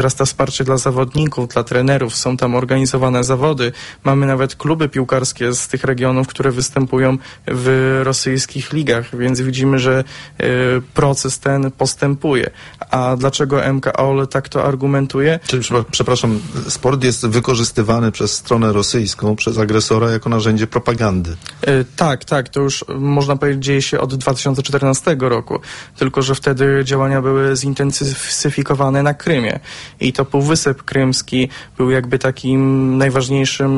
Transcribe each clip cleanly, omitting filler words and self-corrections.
wzrasta wsparcie dla zawodników, dla trenerów, są tam organizowane zawody. Mamy nawet kluby piłkarskie z tych regionów, które występują w rosyjskich ligach, więc widzimy, że proces ten postępuje. A dlaczego MKOL tak to argumentuje? Czyli, przepraszam, sport jest wykorzystywany przez stronę rosyjską, przez agresora jako narzędzie propagandy. Tak, to już można powiedzieć dzieje się od 2014 roku, tylko że wtedy działania były zintensyfikowane na Krymie i to Półwysep Krymski był jakby takim najważniejszym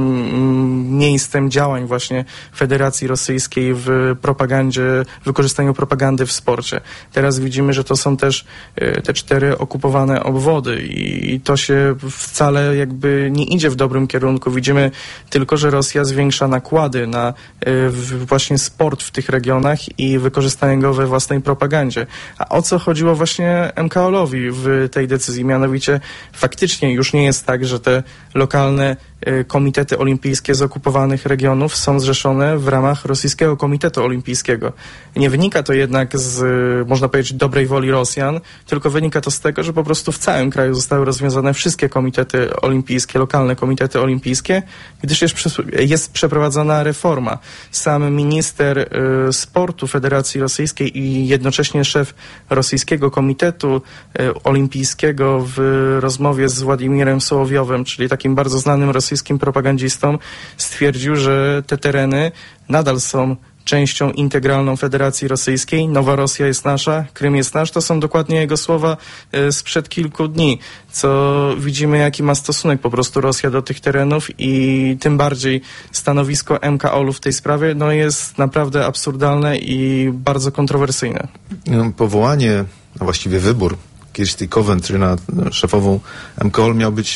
miejscem działań właśnie Federacji Rosyjskiej w propagandzie, wykorzystaniu propagandy w sporcie. Teraz widzimy, że to są też te 4 okupowane obwody i to się wcale jakby nie idzie w dobrym kierunku. Widzimy tylko, że Rosja zwiększa nakłady na właśnie sport w tych regionach i wykorzystanie go we własnej propagandzie. A o co chodziło właśnie MKOL-owi w tej decyzji? Mianowicie faktycznie już nie jest tak, że te lokalne komitety olimpijskie z okupowanych regionów są zrzeszone w ramach Rosyjskiego Komitetu Olimpijskiego. Nie wynika to jednak z, można powiedzieć, dobrej woli Rosjan, tylko wynika to z tego, że po prostu w całym kraju zostały rozwiązane wszystkie komitety olimpijskie, lokalne komitety olimpijskie, gdyż jest przeprowadzona reforma. Sam minister sportu Federacji Rosyjskiej i jednocześnie szef Rosyjskiego Komitetu Olimpijskiego w rozmowie z Władimirem Sołowiowem, czyli takim bardzo znanym rosyjskim propagandzistą, stwierdził, że te tereny nadal są częścią integralną Federacji Rosyjskiej. Nowa Rosja jest nasza, Krym jest nasz. To są dokładnie jego słowa sprzed kilku dni, co widzimy, jaki ma stosunek po prostu Rosja do tych terenów i tym bardziej stanowisko MKOL-u w tej sprawie jest naprawdę absurdalne i bardzo kontrowersyjne. Powołanie, a właściwie wybór Kirsty Coventry na szefową MKOL miał być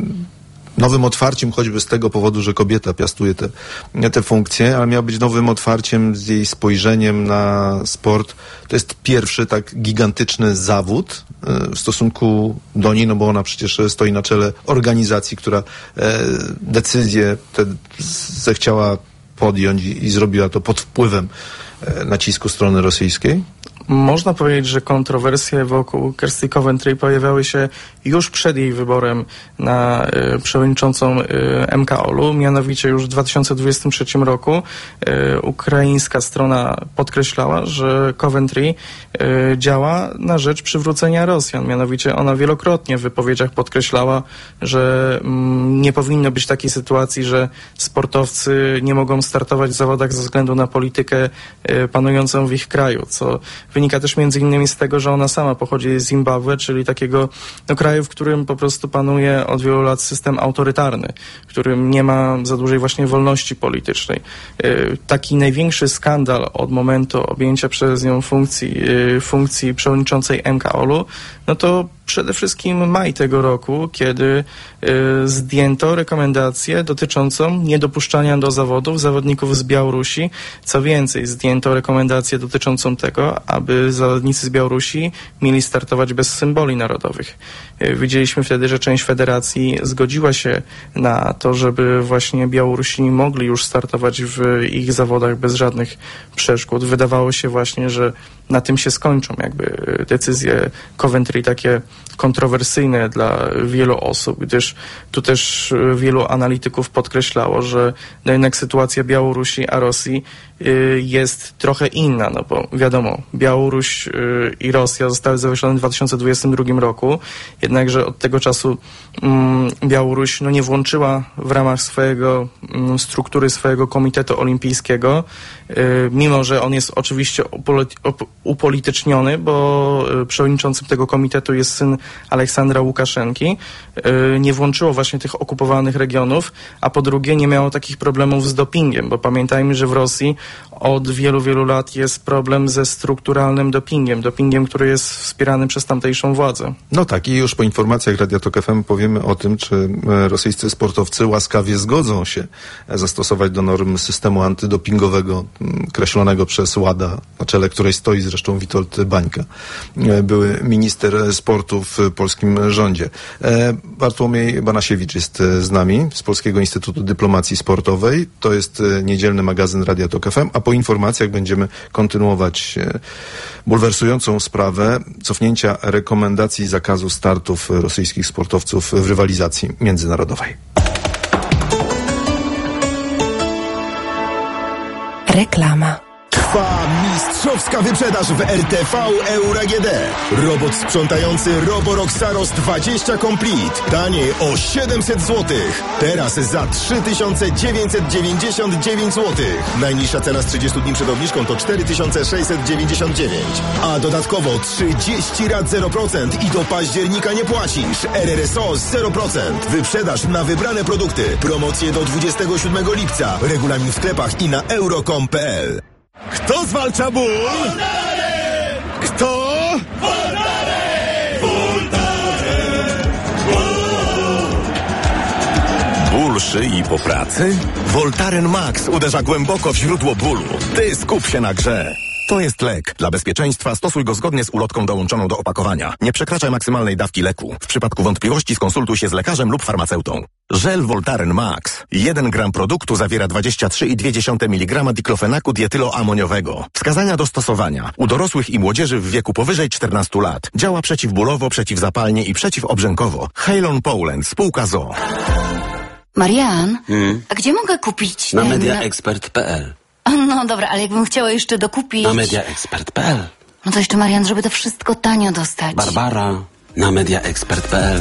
nowym otwarciem, choćby z tego powodu, że kobieta piastuje te funkcje, ale miał być nowym otwarciem z jej spojrzeniem na sport. To jest pierwszy tak gigantyczny zawód w stosunku do niej, bo ona przecież stoi na czele organizacji, która decyzję tę zechciała podjąć i zrobiła to pod wpływem nacisku strony rosyjskiej. Można powiedzieć, że kontrowersje wokół Kirsty Coventry pojawiały się już przed jej wyborem na przewodniczącą MKOL-u. Mianowicie już w 2023 roku ukraińska strona podkreślała, że Coventry działa na rzecz przywrócenia Rosjan. Mianowicie ona wielokrotnie w wypowiedziach podkreślała, że nie powinno być takiej sytuacji, że sportowcy nie mogą startować w zawodach ze względu na politykę panującą w ich kraju, co wynika też między innymi z tego, że ona sama pochodzi z Zimbabwe, czyli takiego kraju, w którym po prostu panuje od wielu lat system autorytarny, w którym nie ma za dużej właśnie wolności politycznej. Taki największy skandal od momentu objęcia przez nią funkcji przewodniczącej MKOL-u, to przede wszystkim maj tego roku, kiedy zdjęto rekomendację dotyczącą niedopuszczania do zawodów zawodników z Białorusi. Co więcej, zdjęto rekomendację dotyczącą tego, aby zawodnicy z Białorusi mieli startować bez symboli narodowych. Widzieliśmy wtedy, że część federacji zgodziła się na to, żeby właśnie Białorusini mogli już startować w ich zawodach bez żadnych przeszkód. Wydawało się właśnie, że na tym się skończą jakby decyzje Coventry takie kontrowersyjne dla wielu osób, gdyż tu też wielu analityków podkreślało, że jednak sytuacja Białorusi a Rosji jest trochę inna, bo wiadomo, Białoruś i Rosja zostały zawieszone w 2022 roku, jednakże od tego czasu Białoruś nie włączyła w ramach struktury swojego Komitetu Olimpijskiego, mimo że on jest oczywiście upolityczniony, bo przewodniczącym tego komitetu jest syn Aleksandra Łukaszenki, nie włączyło właśnie tych okupowanych regionów, a po drugie nie miało takich problemów z dopingiem, bo pamiętajmy, że w Rosji od wielu, wielu lat jest problem ze strukturalnym dopingiem, który jest wspierany przez tamtejszą władzę. No tak, i już po informacjach Radia Tok FM powiemy o tym, czy rosyjscy sportowcy łaskawie zgodzą się zastosować do norm systemu antydopingowego kreślonego przez WADA, na czele której stoi zresztą Witold Bańka, były minister sportu w polskim rządzie. Bartłomiej Banasiewicz jest z nami z Polskiego Instytutu Dyplomacji Sportowej. To jest niedzielny magazyn Radia Tok FM, a po informacjach będziemy kontynuować bulwersującą sprawę cofnięcia rekomendacji zakazu startów rosyjskich sportowców w rywalizacji międzynarodowej. Reklama. Trwa mistrzowska wyprzedaż w RTV Euro AGD. Robot sprzątający Roborock Saros 20 Complete. Taniej o 700 zł. Teraz za 3999 zł. Najniższa cena z 30 dni przed obniżką to 4699. A dodatkowo 30 rat 0% i do października nie płacisz. RRSO 0%. Wyprzedaż na wybrane produkty. Promocje do 27 lipca. Regulamin w sklepach i na euro.com.pl. Kto zwalcza ból? Voltaren! Kto? Voltaren! Voltaren! Ból szyi po pracy? Voltaren Max uderza głęboko w źródło bólu. Ty skup się na grze. To jest lek. Dla bezpieczeństwa stosuj go zgodnie z ulotką dołączoną do opakowania. Nie przekraczaj maksymalnej dawki leku. W przypadku wątpliwości skonsultuj się z lekarzem lub farmaceutą. Żel Voltaren Max. 1 gram produktu zawiera 23,2 mg diklofenaku dietyloamoniowego. Wskazania do stosowania. U dorosłych i młodzieży w wieku powyżej 14 lat. Działa przeciwbólowo, przeciwzapalnie i przeciwobrzękowo. Halon Poland. Spółka ZOO. Marian, a gdzie mogę kupić? Na mediaexpert.pl. No dobra, ale jakbym chciała jeszcze dokupić... Na mediaexpert.pl. No to jeszcze, Marian, żeby to wszystko tanio dostać. Barbara, na mediaexpert.pl.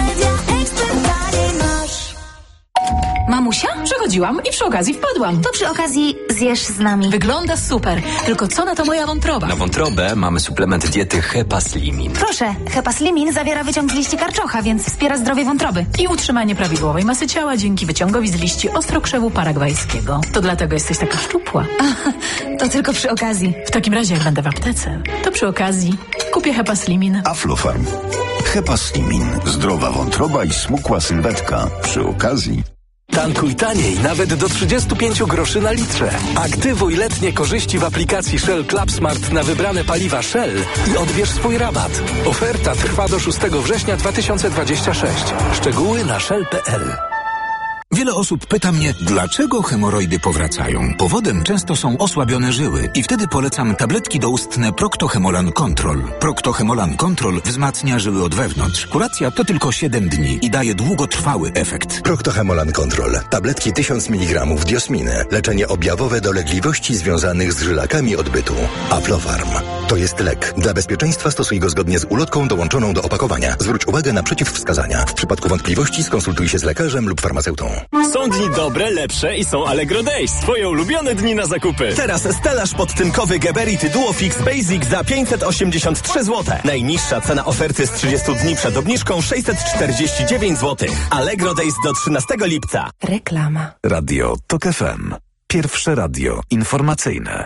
Mamusia? Przechodziłam i przy okazji wpadłam. To przy okazji zjesz z nami. Wygląda super, tylko co na to moja wątroba? Na wątrobę mamy suplement diety Hepaslimin. Proszę, Hepaslimin zawiera wyciąg z liści karczocha, więc wspiera zdrowie wątroby. I utrzymanie prawidłowej masy ciała dzięki wyciągowi z liści ostrokrzewu paragwajskiego. To dlatego jesteś taka szczupła. To tylko przy okazji. W takim razie, jak będę w aptece, to przy okazji kupię Hepaslimin. Aflofarm. Hepaslimin. Zdrowa wątroba i smukła sylwetka. Przy okazji... Tankuj taniej, nawet do 35 groszy na litrze. Aktywuj letnie korzyści w aplikacji Shell Club Smart na wybrane paliwa Shell i odbierz swój rabat. Oferta trwa do 6 września 2026. Szczegóły na shell.pl. Wiele osób pyta mnie, dlaczego hemoroidy powracają. Powodem często są osłabione żyły i wtedy polecam tabletki doustne Procto-Hemolan Control. Procto-Hemolan Control wzmacnia żyły od wewnątrz. Kuracja to tylko 7 dni i daje długotrwały efekt. Procto-Hemolan Control. Tabletki 1000 mg diosminy. Leczenie objawowe dolegliwości związanych z żylakami odbytu. Aflofarm. To jest lek. Dla bezpieczeństwa stosuj go zgodnie z ulotką dołączoną do opakowania. Zwróć uwagę na przeciwwskazania. W przypadku wątpliwości skonsultuj się z lekarzem lub farmaceutą. Są dni dobre, lepsze i są Allegro Days. Twoje ulubione dni na zakupy. Teraz stelaż podtynkowy Geberit Duofix Basic za 583 zł. Najniższa cena oferty z 30 dni przed obniżką 649 zł. Allegro Days do 13 lipca. Reklama. Radio TOK FM. Pierwsze radio informacyjne.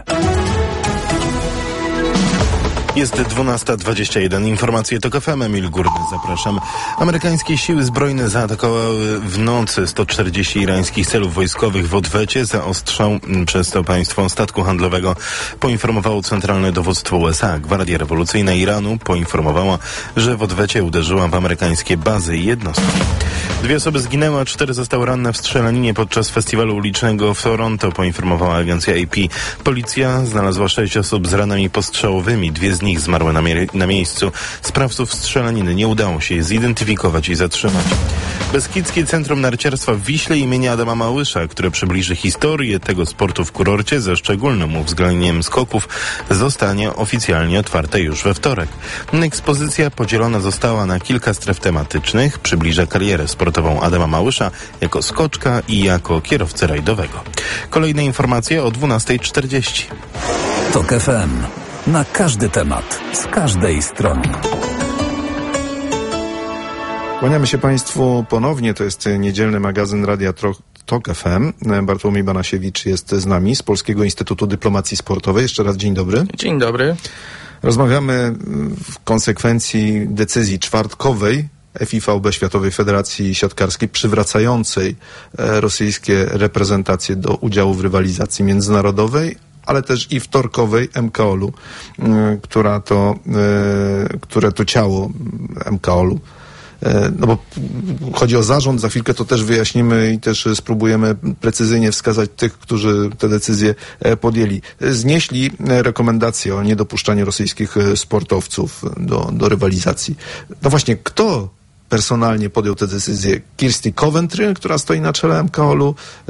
Jest 12:21. Informacje TOK FM. Emil Górny, zapraszam. Amerykańskie siły zbrojne zaatakowały w nocy 140 irańskich celów wojskowych w odwecie za ostrzał przez to państwo statku handlowego, poinformowało Centralne Dowództwo USA. Gwardia Rewolucyjna Iranu poinformowała, że w odwecie uderzyła w amerykańskie bazy i jednostki. 2 osoby zginęły, a 4 zostały ranne w strzelaninie podczas festiwalu ulicznego w Toronto, poinformowała agencja AP. Policja znalazła 6 osób z ranami postrzałowymi. 2 z nich zmarły na miejscu. Sprawców strzelaniny nie udało się zidentyfikować i zatrzymać. Beskidzkie Centrum Narciarstwa w Wiśle imienia Adama Małysza, które przybliży historię tego sportu w kurorcie ze szczególnym uwzględnieniem skoków, zostanie oficjalnie otwarte już we wtorek. Ekspozycja podzielona została na kilka stref tematycznych, przybliża karierę sportową Adama Małysza jako skoczka i jako kierowcę rajdowego. Kolejne informacje o 12:40. TOK FM. Na każdy temat, z każdej strony. Kłaniamy się Państwu ponownie. To jest niedzielny magazyn Radia TOK FM. Bartłomiej Banasiewicz jest z nami z Polskiego Instytutu Dyplomacji Sportowej. Jeszcze raz dzień dobry. Dzień dobry. Rozmawiamy w konsekwencji decyzji czwartkowej FIVB, Światowej Federacji Siatkarskiej, przywracającej rosyjskie reprezentacje do udziału w rywalizacji międzynarodowej, ale też i wtorkowej MKOL-u, które to ciało MKOL-u no bo chodzi o zarząd, za chwilkę to też wyjaśnimy i też spróbujemy precyzyjnie wskazać tych, którzy te decyzje podjęli. Znieśli rekomendacje o niedopuszczaniu rosyjskich sportowców do rywalizacji. No właśnie, kto personalnie podjął tę decyzję? Kirsty Coventry, która stoi na czele MKOL-u?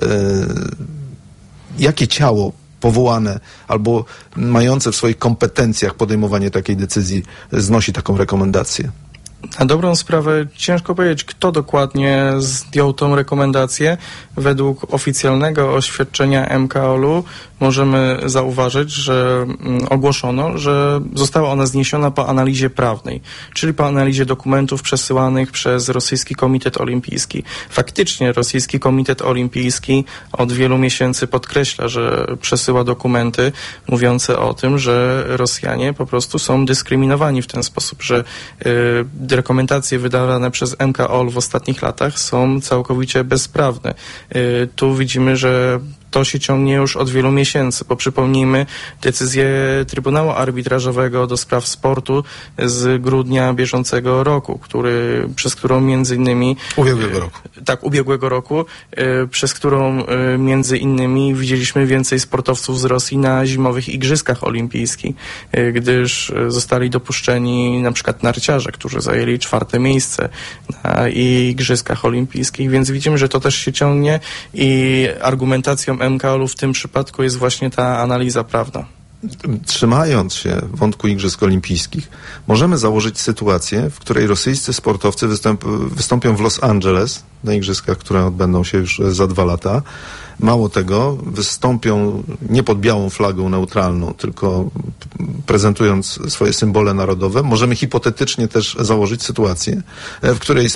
Jakie ciało powołane albo mające w swoich kompetencjach podejmowanie takiej decyzji znosi taką rekomendację? Na dobrą sprawę ciężko powiedzieć, kto dokładnie zdjął tą rekomendację. Według oficjalnego oświadczenia MKOL-u możemy zauważyć, że ogłoszono, że została ona zniesiona po analizie prawnej, czyli po analizie dokumentów przesyłanych przez Rosyjski Komitet Olimpijski. Faktycznie Rosyjski Komitet Olimpijski od wielu miesięcy podkreśla, że przesyła dokumenty mówiące o tym, że Rosjanie po prostu są dyskryminowani w ten sposób, że rekomendacje wydawane przez MKOL w ostatnich latach są całkowicie bezprawne. Tu widzimy, że to się ciągnie już od wielu miesięcy, bo przypomnijmy decyzję Trybunału Arbitrażowego do spraw sportu z grudnia bieżącego roku, przez którą między innymi... ubiegłego roku, przez którą między innymi widzieliśmy więcej sportowców z Rosji na zimowych igrzyskach olimpijskich, gdyż zostali dopuszczeni na przykład narciarze, którzy zajęli 4. miejsce na igrzyskach olimpijskich, więc widzimy, że to też się ciągnie i argumentacją MKOL-u w tym przypadku jest właśnie ta analiza prawna. Trzymając się wątku Igrzysk Olimpijskich, możemy założyć sytuację, w której rosyjscy sportowcy wystąpią w Los Angeles na Igrzyskach, które odbędą się już za 2 lata. Mało tego, wystąpią nie pod białą flagą neutralną, tylko prezentując swoje symbole narodowe. Możemy hipotetycznie też założyć sytuację, w której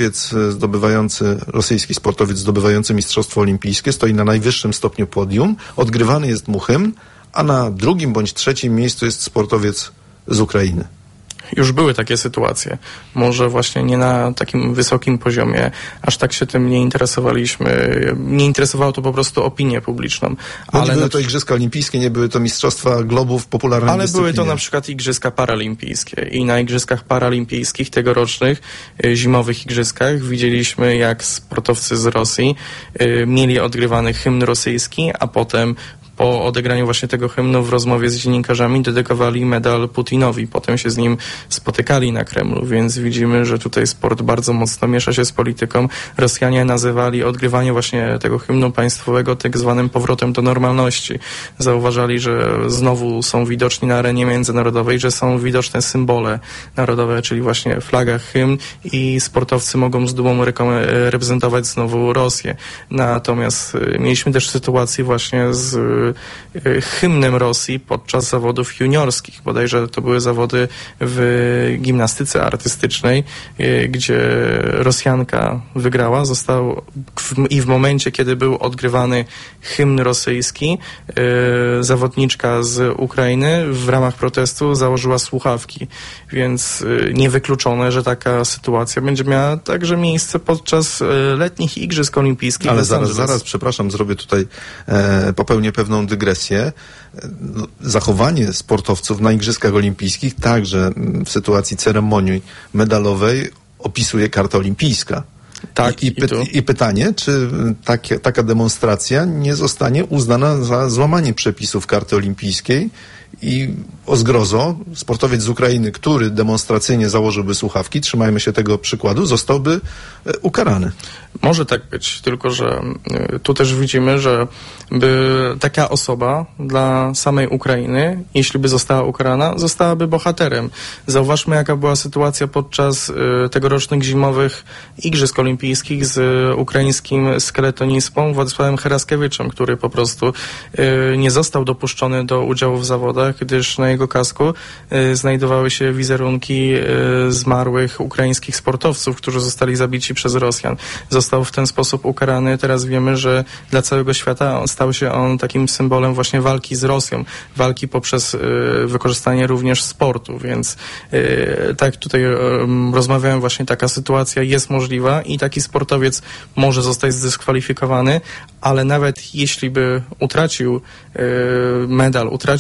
rosyjski sportowiec zdobywający Mistrzostwo Olimpijskie stoi na najwyższym stopniu podium, odgrywany jest mu hymn, a na 2. bądź 3. miejscu jest sportowiec z Ukrainy. Już były takie sytuacje. Może właśnie nie na takim wysokim poziomie. Aż tak się tym nie interesowaliśmy. Nie interesowało to po prostu opinię publiczną. Ale były to Igrzyska Olimpijskie, nie były to Mistrzostwa Globu w popularnej dyscyplinie. Ale były to na przykład Igrzyska Paralimpijskie. I na Igrzyskach Paralimpijskich tegorocznych, zimowych Igrzyskach, widzieliśmy, jak sportowcy z Rosji mieli odgrywany hymn rosyjski, a potem po odegraniu właśnie tego hymnu w rozmowie z dziennikarzami dedykowali medal Putinowi. Potem się z nim spotykali na Kremlu, więc widzimy, że tutaj sport bardzo mocno miesza się z polityką. Rosjanie nazywali odgrywanie właśnie tego hymnu państwowego tak zwanym powrotem do normalności. Zauważali, że znowu są widoczni na arenie międzynarodowej, że są widoczne symbole narodowe, czyli właśnie flaga, hymn i sportowcy mogą z dumą reprezentować znowu Rosję. Natomiast mieliśmy też sytuację właśnie z hymnem Rosji podczas zawodów juniorskich. Bodajże to były zawody w gimnastyce artystycznej, gdzie Rosjanka wygrała. I w momencie, kiedy był odgrywany hymn rosyjski, zawodniczka z Ukrainy w ramach protestu założyła słuchawki. Więc niewykluczone, że taka sytuacja będzie miała także miejsce podczas letnich Igrzysk Olimpijskich. Ale zaraz, przepraszam, popełnię pewną dygresję. Zachowanie sportowców na Igrzyskach Olimpijskich także w sytuacji ceremonii medalowej opisuje Karta Olimpijska. Tak, I pytanie, czy taka demonstracja nie zostanie uznana za złamanie przepisów Karty Olimpijskiej i o zgrozo sportowiec z Ukrainy, który demonstracyjnie założyłby słuchawki, trzymajmy się tego przykładu, zostałby ukarany. Może tak być, tylko że tu też widzimy, że taka osoba dla samej Ukrainy, jeśli by została ukarana, zostałaby bohaterem. Zauważmy, jaka była sytuacja podczas tegorocznych zimowych Igrzysk Olimpijskich z ukraińskim skeletonistą Władysławem Heraskiewiczem, który po prostu nie został dopuszczony do udziału w zawodach, gdyż na jego kasku znajdowały się wizerunki zmarłych ukraińskich sportowców, którzy zostali zabici przez Rosjan. Został w ten sposób ukarany. Teraz wiemy, że dla całego świata stał się on takim symbolem właśnie walki z Rosją. Walki poprzez wykorzystanie również sportu, więc tak tutaj rozmawiałem, właśnie taka sytuacja jest możliwa i taki sportowiec może zostać zdyskwalifikowany, ale nawet jeśli by utracił medal, utraciłby możliwość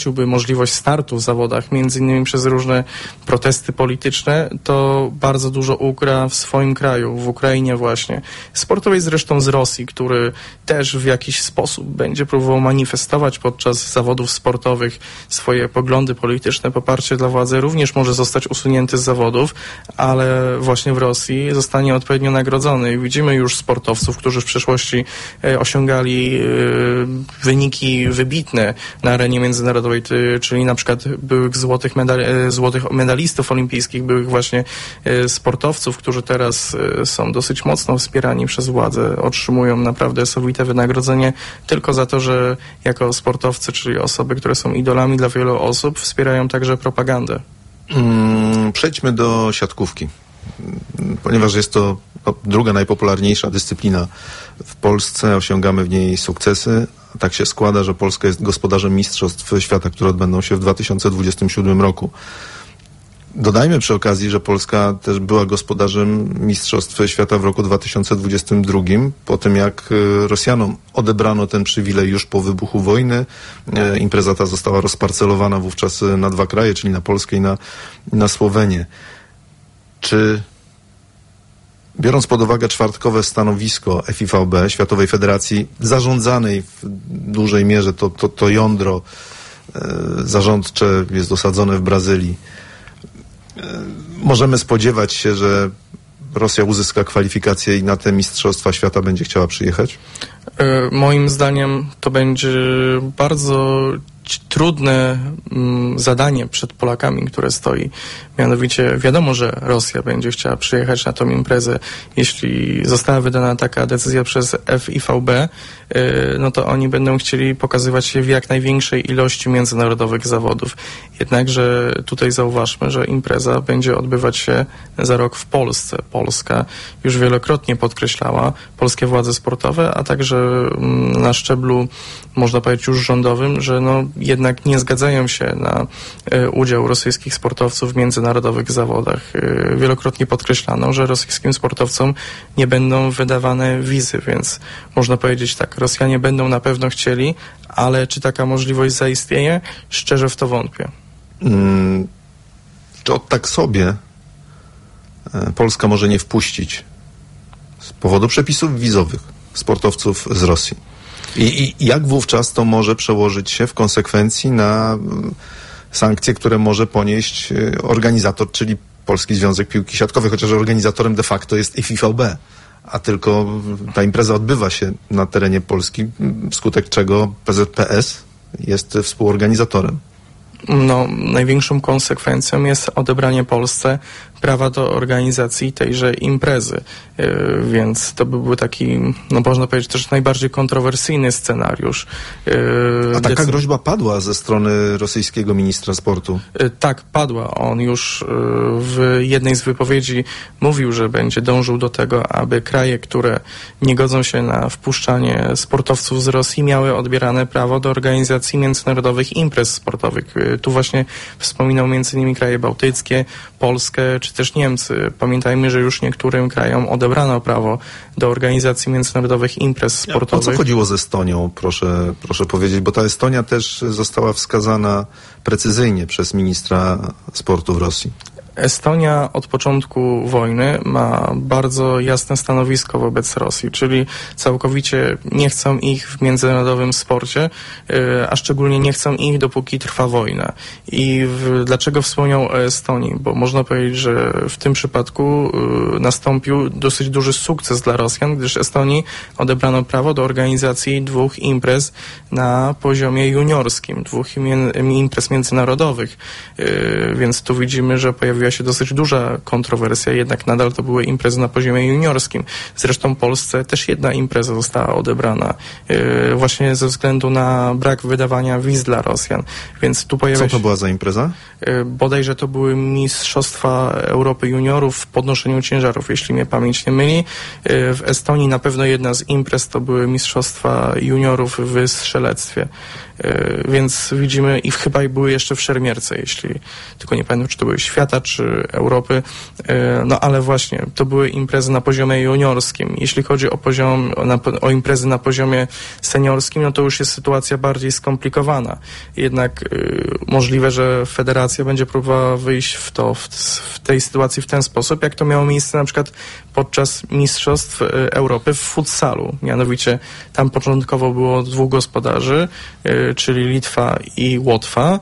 możliwość startu w zawodach, między innymi przez różne protesty polityczne, to bardzo dużo ugra w swoim kraju, w Ukrainie właśnie. Sportowej zresztą z Rosji, który też w jakiś sposób będzie próbował manifestować podczas zawodów sportowych swoje poglądy polityczne, poparcie dla władzy, również może zostać usunięty z zawodów, ale właśnie w Rosji zostanie odpowiednio nagrodzony. I widzimy już sportowców, którzy w przeszłości osiągali wyniki wybitne na arenie międzynarodowej, czyli na przykład byłych złotych medalistów olimpijskich, byłych właśnie sportowców, którzy teraz są dosyć mocno wspierani przez władzę, otrzymują naprawdę sowite wynagrodzenie tylko za to, że jako sportowcy, czyli osoby, które są idolami dla wielu osób, wspierają także propagandę. Przejdźmy do siatkówki, ponieważ jest to druga najpopularniejsza dyscyplina w Polsce, osiągamy w niej sukcesy. Tak się składa, że Polska jest gospodarzem Mistrzostw Świata, które odbędą się w 2027 roku. Dodajmy przy okazji, że Polska też była gospodarzem Mistrzostw Świata w roku 2022, po tym jak Rosjanom odebrano ten przywilej już po wybuchu wojny. Impreza ta została rozparcelowana wówczas na dwa kraje, czyli na Polskę i na Słowenię. Czy biorąc pod uwagę czwartkowe stanowisko FIVB, Światowej Federacji, zarządzanej w dużej mierze, to jądro zarządcze jest osadzone w Brazylii, możemy spodziewać się, że Rosja uzyska kwalifikację i na te Mistrzostwa Świata będzie chciała przyjechać? Moim zdaniem to będzie bardzo trudne zadanie przed Polakami, które stoi. Mianowicie wiadomo, że Rosja będzie chciała przyjechać na tą imprezę. Jeśli została wydana taka decyzja przez FIVB, no to oni będą chcieli pokazywać się w jak największej ilości międzynarodowych zawodów. Jednakże tutaj zauważmy, że impreza będzie odbywać się za rok w Polsce. Polska już wielokrotnie podkreślała, polskie władze sportowe, a także na szczeblu, można powiedzieć, już rządowym, że no jednak nie zgadzają się na udział rosyjskich sportowców w międzynarodowych zawodach. Wielokrotnie podkreślano, że rosyjskim sportowcom nie będą wydawane wizy, więc można powiedzieć tak, Rosjanie będą na pewno chcieli, ale czy taka możliwość zaistnieje? Szczerze w to wątpię. To tak sobie Polska może nie wpuścić z powodu przepisów wizowych sportowców z Rosji. I jak wówczas to może przełożyć się w konsekwencji na sankcje, które może ponieść organizator, czyli Polski Związek Piłki Siatkowej, chociaż organizatorem de facto jest FIVB, a tylko ta impreza odbywa się na terenie Polski, wskutek czego PZPS jest współorganizatorem. No, największą konsekwencją jest odebranie Polsce prawa do organizacji tejże imprezy. Więc to by był taki, no można powiedzieć, też najbardziej kontrowersyjny scenariusz. A taka groźba padła ze strony rosyjskiego ministra sportu? Tak, padła. On już w jednej z wypowiedzi mówił, że będzie dążył do tego, aby kraje, które nie godzą się na wpuszczanie sportowców z Rosji, miały odbierane prawo do organizacji międzynarodowych imprez sportowych. Tu właśnie wspominał m.in. kraje bałtyckie, Polskę czy też Niemcy. Pamiętajmy, że już niektórym krajom odebrano prawo do organizacji międzynarodowych imprez sportowych. O co chodziło z Estonią, proszę powiedzieć, bo ta Estonia też została wskazana precyzyjnie przez ministra sportu w Rosji. Estonia od początku wojny ma bardzo jasne stanowisko wobec Rosji, czyli całkowicie nie chcą ich w międzynarodowym sporcie, a szczególnie nie chcą ich, dopóki trwa wojna. I dlaczego wspomniał o Estonii? Bo można powiedzieć, że w tym przypadku nastąpił dosyć duży sukces dla Rosjan, gdyż Estonii odebrano prawo do organizacji 2 imprez na poziomie juniorskim, 2 imprez międzynarodowych. Więc tu widzimy, że pojawiła się dosyć duża kontrowersja, jednak nadal to były imprezy na poziomie juniorskim. Zresztą Polsce też jedna impreza została odebrana właśnie ze względu na brak wydawania wiz dla Rosjan. Więc tu pojawia się... Co to była za impreza? Bodajże to były Mistrzostwa Europy Juniorów w podnoszeniu ciężarów, jeśli mnie pamięć nie myli. W Estonii na pewno jedna z imprez to były Mistrzostwa Juniorów w strzelectwie. Więc widzimy, i chyba były jeszcze w szermierce, jeśli tylko nie pamiętam, czy to były świata, czy Europy, no ale właśnie to były imprezy na poziomie juniorskim. Jeśli chodzi o imprezy na poziomie seniorskim, no to już jest sytuacja bardziej skomplikowana. Jednak możliwe, że federacja będzie próbowała wyjść w tej sytuacji w ten sposób, jak to miało miejsce na przykład podczas Mistrzostw Europy w futsalu. Mianowicie tam początkowo było 2 gospodarzy, czyli Litwa i Łotwa.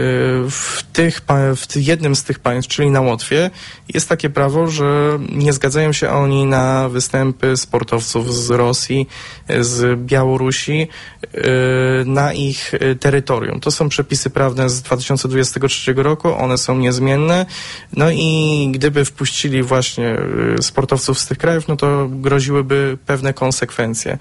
W jednym z tych państw, czyli na Łotwie, jest takie prawo, że nie zgadzają się oni na występy sportowców z Rosji, z Białorusi na ich terytorium. To są przepisy prawne z 2023 roku, one są niezmienne. No i gdyby wpuścili właśnie sportowców z tych krajów, no to groziłyby pewne konsekwencje.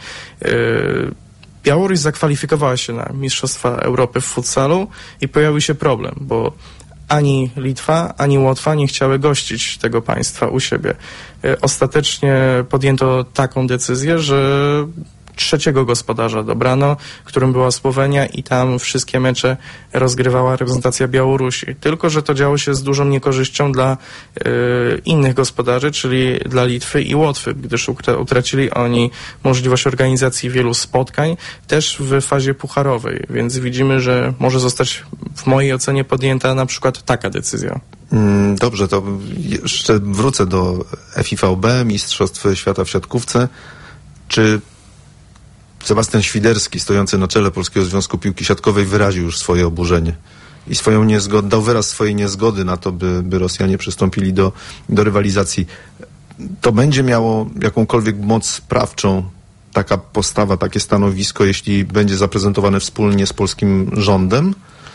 Białoruś zakwalifikowała się na Mistrzostwa Europy w futsalu i pojawił się problem, bo ani Litwa, ani Łotwa nie chciały gościć tego państwa u siebie. Ostatecznie podjęto taką decyzję, że 3. gospodarza dobrano, którym była Słowenia i tam wszystkie mecze rozgrywała reprezentacja Białorusi. Tylko że to działo się z dużą niekorzyścią dla innych gospodarzy, czyli dla Litwy i Łotwy, gdyż utracili oni możliwość organizacji wielu spotkań, też w fazie pucharowej. Więc widzimy, że może zostać w mojej ocenie podjęta na przykład taka decyzja. Dobrze, to jeszcze wrócę do FIVB, Mistrzostw Świata w siatkówce. Czy Sebastian Świderski, stojący na czele Polskiego Związku Piłki Siatkowej, wyraził już swoje oburzenie i dał wyraz swojej niezgody na to, by Rosjanie przystąpili do rywalizacji. To będzie miało jakąkolwiek moc sprawczą, taka postawa, takie stanowisko, jeśli będzie zaprezentowane wspólnie z polskim rządem?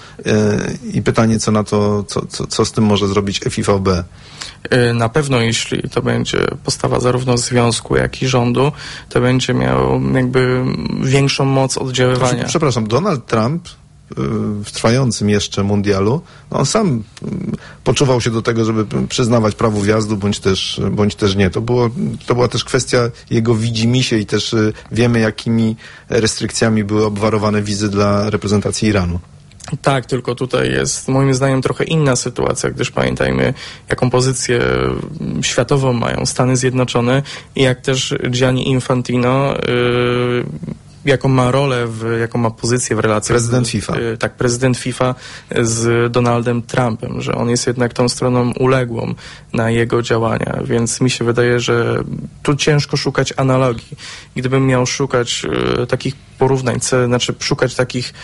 I pytanie, co na to, co z tym może zrobić FIVB? Na pewno, jeśli to będzie postawa zarówno związku, jak i rządu, to będzie miało jakby większą moc oddziaływania. Przepraszam, Donald Trump w trwającym jeszcze mundialu, no on sam poczuwał się do tego, żeby przyznawać prawo wjazdu, bądź też nie. To była też kwestia jego widzimisię i też wiemy, jakimi restrykcjami były obwarowane wizy dla reprezentacji Iranu. Tak, tylko tutaj jest moim zdaniem trochę inna sytuacja, gdyż pamiętajmy, jaką pozycję światową mają Stany Zjednoczone i jak też Gianni Infantino, jaką ma rolę, jaką ma pozycję w relacjach prezydent FIFA. Tak, prezydent FIFA z Donaldem Trumpem, że on jest jednak tą stroną uległą na jego działania, więc mi się wydaje, że tu ciężko szukać analogii. Gdybym miał szukać takich porównań, szukać takich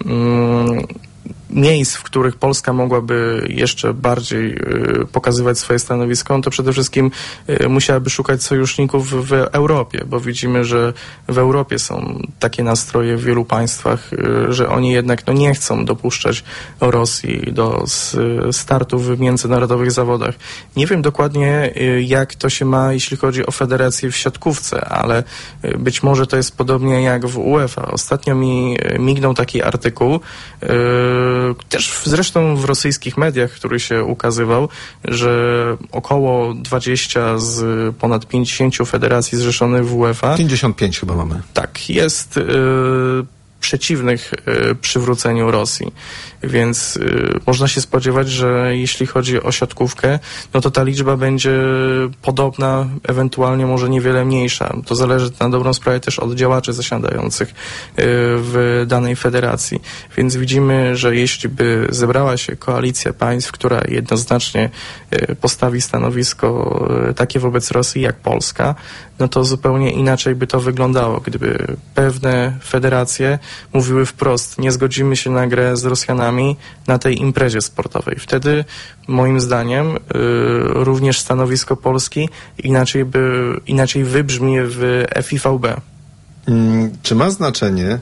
miejsc, w których Polska mogłaby jeszcze bardziej pokazywać swoje stanowisko, to przede wszystkim musiałaby szukać sojuszników w Europie, bo widzimy, że w Europie są takie nastroje w wielu państwach, że oni jednak nie chcą dopuszczać Rosji do startów w międzynarodowych zawodach. Nie wiem dokładnie, jak to się ma, jeśli chodzi o federację w siatkówce, ale być może to jest podobnie jak w UEFA. Ostatnio mi mignął taki artykuł, też zresztą w rosyjskich mediach, który się ukazywał, że około 20 z ponad 50 federacji zrzeszonych w UEFA. 55 chyba mamy. Tak, jest przeciwnych przywróceniu Rosji. Więc można się spodziewać, że jeśli chodzi o siatkówkę, no to ta liczba będzie podobna, ewentualnie może niewiele mniejsza. To zależy na dobrą sprawę też od działaczy zasiadających w danej federacji. Więc widzimy, że jeśli by zebrała się koalicja państw, która jednoznacznie postawi stanowisko takie wobec Rosji jak Polska, no to zupełnie inaczej by to wyglądało, gdyby pewne federacje mówiły wprost, nie zgodzimy się na grę z Rosjanami na tej imprezie sportowej. Wtedy, moim zdaniem, również stanowisko Polski inaczej wybrzmi w FIVB. Czy ma znaczenie,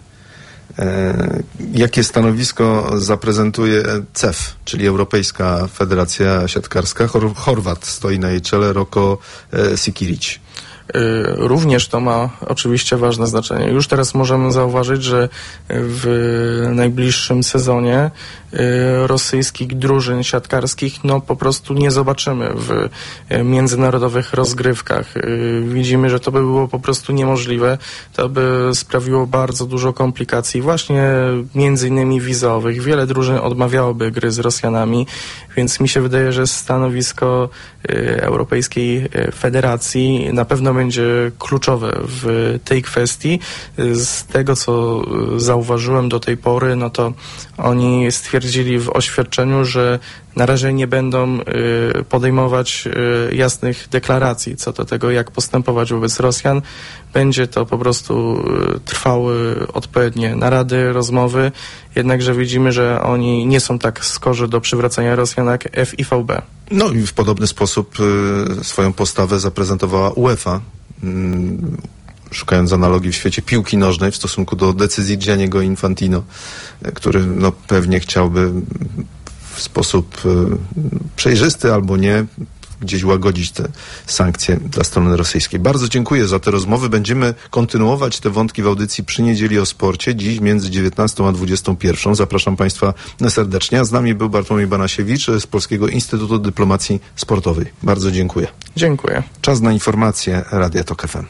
jakie stanowisko zaprezentuje CEF, czyli Europejska Federacja Siatkarska? Chorwat stoi na jej czele, Roko Sikirić. również to ma oczywiście ważne znaczenie. Już teraz możemy zauważyć, że w najbliższym sezonie rosyjskich drużyn siatkarskich po prostu nie zobaczymy w międzynarodowych rozgrywkach. Widzimy, że to by było po prostu niemożliwe. To by sprawiło bardzo dużo komplikacji, właśnie między innymi wizowych. Wiele drużyn odmawiałoby gry z Rosjanami, więc mi się wydaje, że stanowisko Europejskiej Federacji na pewno będzie kluczowe w tej kwestii. Z tego, co zauważyłem do tej pory, to oni stwierdzili w oświadczeniu, że na razie nie będą podejmować jasnych deklaracji co do tego, jak postępować wobec Rosjan. Będzie to po prostu trwały odpowiednie narady, rozmowy, jednakże widzimy, że oni nie są tak skorzy do przywracania Rosjan jak FIVB. I w podobny sposób swoją postawę zaprezentowała UEFA, szukając analogii w świecie piłki nożnej w stosunku do decyzji Gianniego Infantino, który pewnie chciałby w sposób przejrzysty albo nie gdzieś łagodzić te sankcje dla strony rosyjskiej. Bardzo dziękuję za te rozmowy. Będziemy kontynuować te wątki w audycji przy Niedzieli o Sporcie. Dziś między 19 a 21. Zapraszam Państwa serdecznie. A z nami był Bartłomiej Banasiewicz z Polskiego Instytutu Dyplomacji Sportowej. Bardzo dziękuję. Dziękuję. Czas na informacje Radia Tok FM.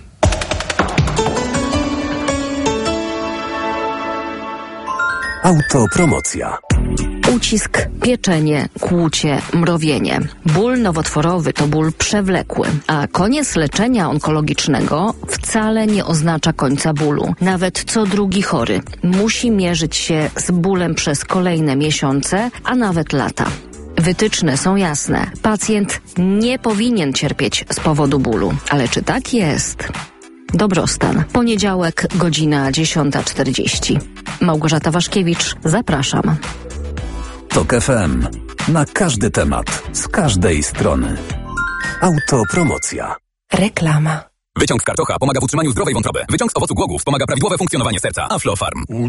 Autopromocja. Ucisk, pieczenie, kłucie, mrowienie. Ból nowotworowy to ból przewlekły, a koniec leczenia onkologicznego wcale nie oznacza końca bólu. Nawet co drugi chory musi mierzyć się z bólem przez kolejne miesiące, a nawet lata. Wytyczne są jasne. Pacjent nie powinien cierpieć z powodu bólu. Ale czy tak jest? Dobrostan. Poniedziałek, godzina 10:40. Małgorzata Waszkiewicz, zapraszam. Tok FM. Na każdy temat, z każdej strony. Autopromocja. Reklama. Wyciąg z karczocha pomaga w utrzymaniu zdrowej wątroby. Wyciąg z owocu głogów pomaga prawidłowe funkcjonowanie serca. Aflofarm.